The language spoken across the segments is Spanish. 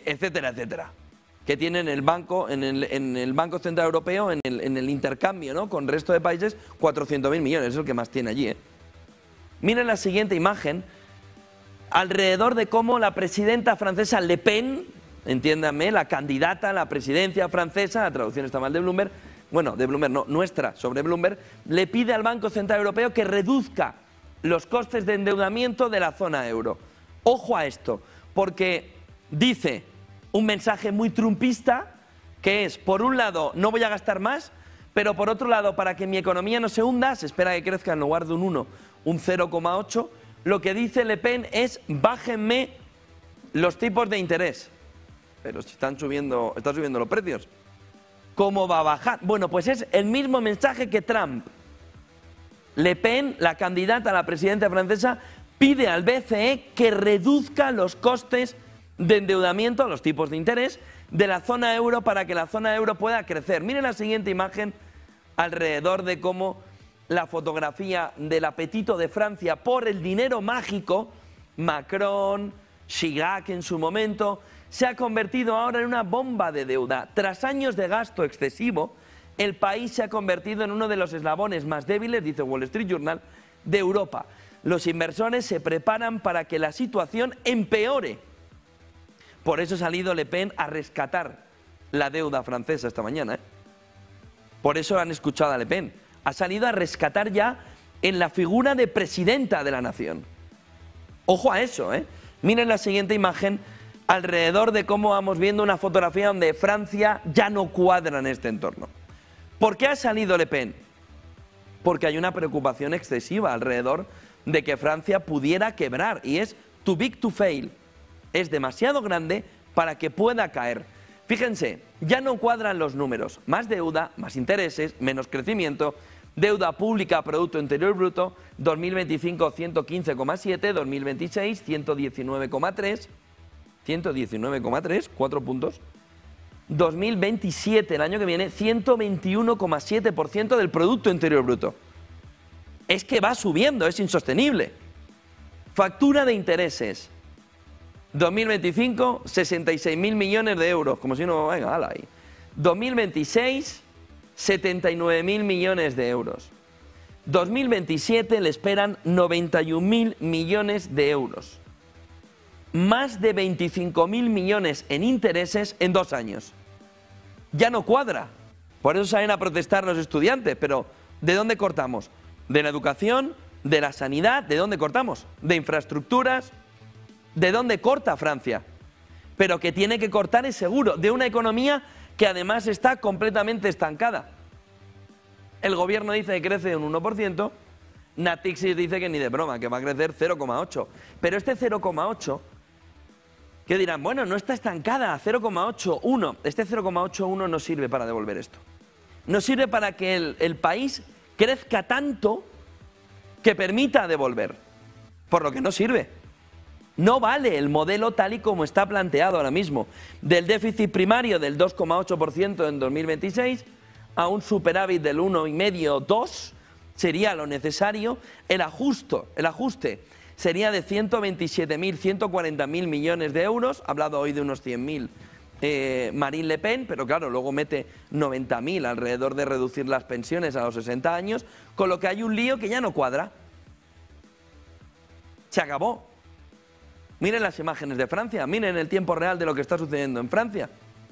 etcétera, etcétera, que tienen el banco, en el Banco Central Europeo, en el intercambio, ¿no?, con el resto de países, 400.000 millones, es el que más tiene allí, ¿eh? Miren la siguiente imagen, alrededor de cómo la presidenta francesa Le Pen, entiéndanme, la candidata a la presidencia francesa, la traducción está mal de Bloomberg, bueno, de Bloomberg no, nuestra, sobre Bloomberg, le pide al Banco Central Europeo que reduzca los costes de endeudamiento de la zona euro. Ojo a esto, porque dice un mensaje muy trumpista, que es, por un lado, no voy a gastar más, pero por otro lado, para que mi economía no se hunda, se espera que crezca en lugar de un 1, un 0,8, lo que dice Le Pen es, bájenme los tipos de interés. Pero si están subiendo los precios. ¿Cómo va a bajar? Bueno, pues es el mismo mensaje que Trump. Le Pen, la candidata a la presidencia francesa, pide al BCE que reduzca los costes de endeudamiento, los tipos de interés, de la zona euro para que la zona euro pueda crecer. Miren la siguiente imagen alrededor de cómo la fotografía del apetito de Francia por el dinero mágico, Macron, Chirac en su momento, se ha convertido ahora en una bomba de deuda. Tras años de gasto excesivo, el país se ha convertido en uno de los eslabones más débiles, dice Wall Street Journal, de Europa. Los inversores se preparan para que la situación empeore. Por eso ha salido Le Pen a rescatar la deuda francesa esta mañana, ¿eh? Por eso han escuchado a Le Pen. Ha salido a rescatar ya en la figura de presidenta de la nación. Ojo a eso, ¿eh? Miren la siguiente imagen alrededor de cómo vamos viendo una fotografía donde Francia ya no cuadra en este entorno. ¿Por qué ha salido Le Pen? Porque hay una preocupación excesiva alrededor de que Francia pudiera quebrar y es too big to fail. Es demasiado grande para que pueda caer. Fíjense, ya no cuadran los números. Más deuda, más intereses, menos crecimiento. Deuda pública a Producto Interior Bruto, 2025 115,7, 2026 119,3, 119,3, 4 puntos. 2027, el año que viene, 121,7% del Producto Interior Bruto. Es que va subiendo, es insostenible. Factura de intereses. 2025, 66.000 millones de euros, como si no, venga, hala ahí. 2026, 79.000 millones de euros. 2027 le esperan 91.000 millones de euros. Más de 25.000 millones en intereses en 2 años. Ya no cuadra. Por eso salen a protestar los estudiantes. Pero ¿de dónde cortamos? ¿De la educación? ¿De la sanidad? ¿De dónde cortamos? ¿De infraestructuras? ¿De dónde corta Francia? Pero que tiene que cortar es seguro. De una economía que además está completamente estancada. El gobierno dice que crece un 1%. Natixis dice que ni de broma, que va a crecer 0,8. Pero este 0,8... ¿qué dirán? Bueno, no está estancada, 0,81. Este 0,81 no sirve para devolver esto. No sirve para que el país crezca tanto que permita devolver. Por lo que no sirve. No vale el modelo tal y como está planteado ahora mismo. Del déficit primario del 2,8% en 2026 a un superávit del 1,5-2 sería lo necesario. El ajuste sería de 127.000, 140.000 millones de euros. Ha hablado hoy de unos 100.000 Marine Le Pen, pero claro, luego mete 90.000 alrededor de reducir las pensiones a los 60 años, con lo que hay un lío que ya no cuadra. Se acabó. Miren las imágenes de Francia, miren el tiempo real de lo que está sucediendo en Francia.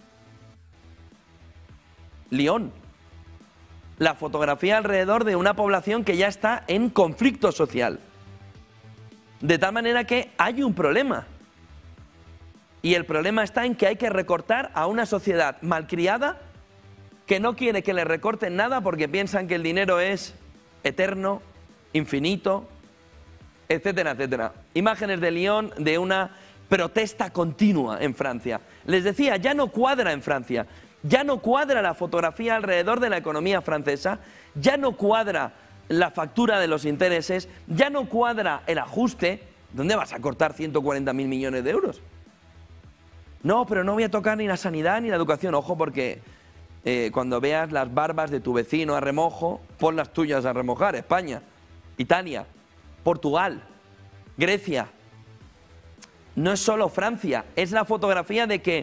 Lyon. La fotografía alrededor de una población que ya está en conflicto social. De tal manera que hay un problema. Y el problema está en que hay que recortar a una sociedad malcriada que no quiere que le recorten nada porque piensan que el dinero es eterno, infinito, etcétera, etcétera. Imágenes de Lyon de una protesta continua en Francia. Les decía, ya no cuadra en Francia, ya no cuadra la fotografía alrededor de la economía francesa, ya no cuadra la factura de los intereses, ya no cuadra el ajuste. ¿Dónde vas a cortar 140.000 millones de euros? No, pero no voy a tocar ni la sanidad ni la educación. Ojo, porque cuando veas las barbas de tu vecino a remojo, pon las tuyas a remojar. España, Italia, Portugal, Grecia. No es solo Francia, es la fotografía de que